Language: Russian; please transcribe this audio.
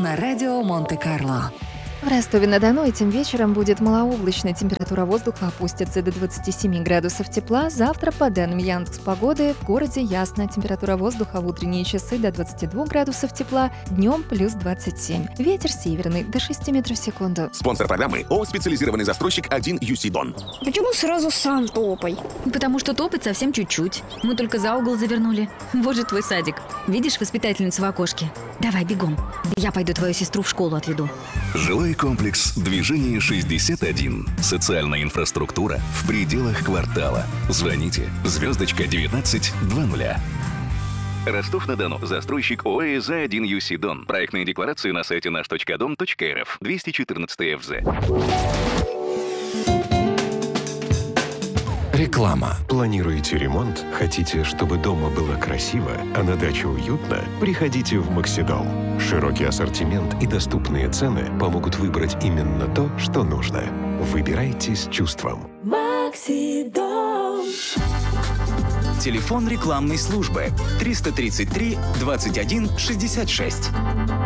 на радио Монте-Карло. В Ростове-на-Дону этим вечером будет малооблачно, температура воздуха опустится до 27 градусов тепла. Завтра, по данным Яндекс.Погоды, в городе ясно, температура воздуха в утренние часы до 22 градусов тепла, днем плюс 27. Ветер северный до 6 метров в секунду. Спонсор программы ООО «Специализированный застройщик 1 UC Дон». Почему сразу сам топай? Потому что топать совсем чуть-чуть. Мы только за угол завернули. Вот же твой садик. Видишь воспитательницу в окошке? Давай, бегом. Я пойду твою сестру в школу отведу. Жилой комплекс «Движение 61». Социальная инфраструктура в пределах квартала. Звоните *1920. Ростов-на-Дону. Застройщик ОАЭ «За1 ЮСИ Дон». Проектные декларации на сайте наш.дом.рф. 214 ФЗ. Реклама. Планируете ремонт? Хотите, чтобы дома было красиво, а на даче уютно? Приходите в Максидол. Широкий ассортимент и доступные цены помогут выбрать именно то, что нужно. Выбирайте с чувством. Максидол. Телефон рекламной службы 333 21 66.